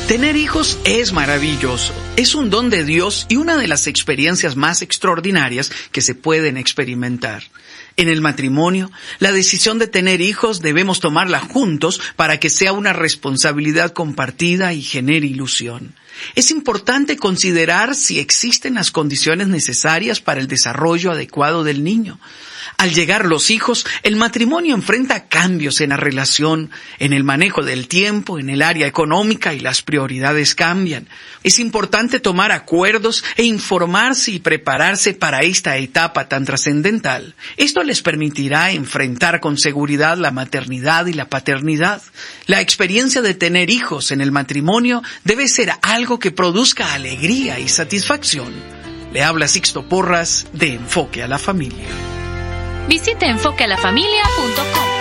Tener hijos es maravilloso, es un don de Dios y una de las experiencias más extraordinarias que se pueden experimentar. En el matrimonio, la decisión de tener hijos debemos tomarla juntos para que sea una responsabilidad compartida y genere ilusión. Es importante considerar si existen las condiciones necesarias para el desarrollo adecuado del niño. Al llegar los hijos, el matrimonio enfrenta cambios en la relación, en el manejo del tiempo, en el área económica y las prioridades cambian. Es importante tomar acuerdos e informarse y prepararse para esta etapa tan trascendental. Esto les permitirá enfrentar con seguridad la maternidad y la paternidad. La experiencia de tener hijos en el matrimonio debe ser algo que produzca alegría y satisfacción. Le habla Sixto Porras de Enfoque a la Familia. Visite enfoquealafamilia.com.